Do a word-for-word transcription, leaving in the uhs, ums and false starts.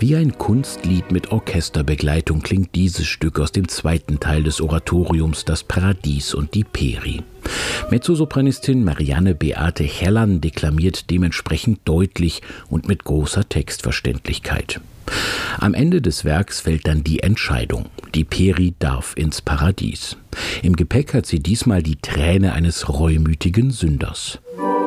Wie ein Kunstlied mit Orchesterbegleitung klingt dieses Stück aus dem zweiten Teil des Oratoriums Das Paradies und die Peri. Mezzosopranistin Marianne Beate Herrmann deklamiert dementsprechend deutlich und mit großer Textverständlichkeit. Am Ende des Werks fällt dann die Entscheidung. Die Peri darf ins Paradies. Im Gepäck hat sie diesmal die Träne eines reumütigen Sünders.